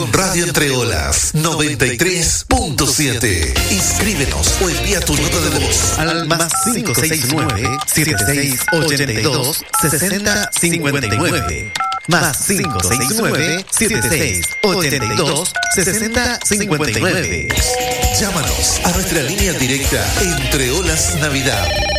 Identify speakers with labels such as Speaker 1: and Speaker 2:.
Speaker 1: con Radio Entre Olas 93.7. Inscríbenos o envía tu nota de voz
Speaker 2: al más 569-7682-6059. Más 569-7682-6059.
Speaker 1: Llámanos a nuestra línea directa Entre Olas Navidad